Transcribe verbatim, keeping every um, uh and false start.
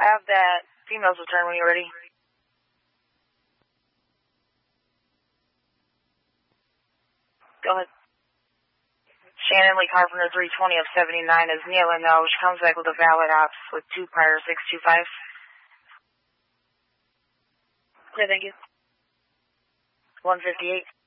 I have that female's return when you're ready. Go ahead. Shannon Lee Carpenter, three twenty of seventy-nine is kneeling now. She comes back with a valid ops with two prior six two five. Okay, thank you. one fifty-eight.